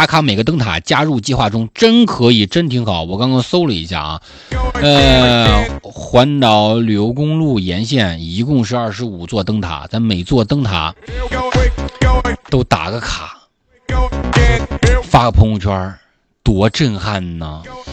打卡每个灯塔，加入计划中，真可以，真挺好。我刚刚搜了一下啊，环岛旅游公路沿线一共是25座灯塔，咱每座灯塔都打个卡，发个朋友圈，多震撼呢！